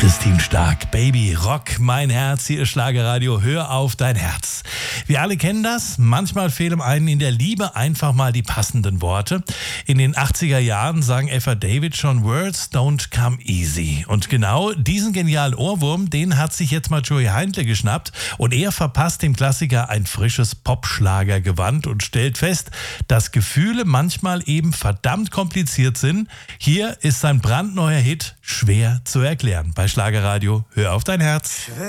Christine Stark, Baby, rock mein Herz, hier ist Schlagerradio, hör auf dein Herz. Wir alle kennen das, manchmal fehlen einem in der Liebe einfach mal die passenden Worte. In den 80er Jahren sang Eva David schon Words don't come easy. Und genau diesen genialen Ohrwurm, den hat sich jetzt mal Joey Heindle geschnappt und er verpasst dem Klassiker ein frisches Popschlagergewand und stellt fest, dass Gefühle manchmal eben verdammt kompliziert sind. Hier ist sein brandneuer Hit schwer zu erklären. Bei Schlagerradio, hör auf dein Herz.